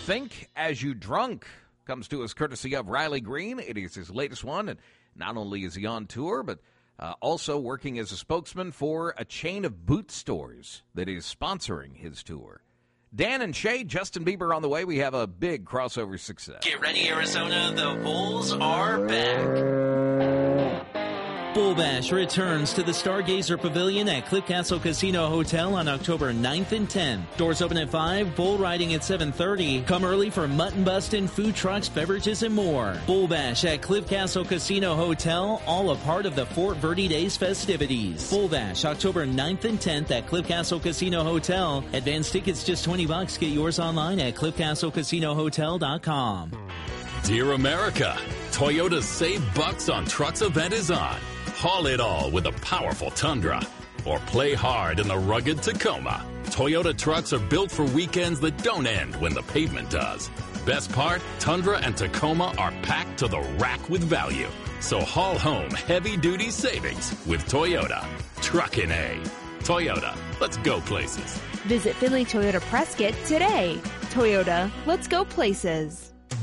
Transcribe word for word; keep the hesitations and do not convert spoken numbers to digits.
Think As You Drunk comes to us courtesy of Riley Green. It is his latest one, and not only is he on tour, but uh, also working as a spokesman for a chain of boot stores that is sponsoring his tour. Dan and Shay, Justin Bieber on the way. We have a big crossover success. Get ready, Arizona. The Bulls are back. Bull Bash returns to the Stargazer Pavilion at Cliff Castle Casino Hotel on October ninth and tenth. Doors open at five, bull riding at seven thirty. Come early for mutton busting, food trucks, beverages, and more. Bull Bash at Cliff Castle Casino Hotel, all a part of the Fort Verde Days festivities. Bull Bash, October ninth and tenth at Cliff Castle Casino Hotel. Advance tickets just twenty bucks. Get yours online at cliff castle casino hotel dot com. Dear America, Toyota's Save Bucks on Trucks event is on. Haul it all with a powerful Tundra, or play hard in the rugged Tacoma. Toyota trucks are built for weekends that don't end when the pavement does. Best part, Tundra and Tacoma are packed to the rack with value. So haul home heavy-duty savings with Toyota. Truckin' A. Toyota, let's go places. Visit Finley Toyota Prescott today. Toyota, let's go places.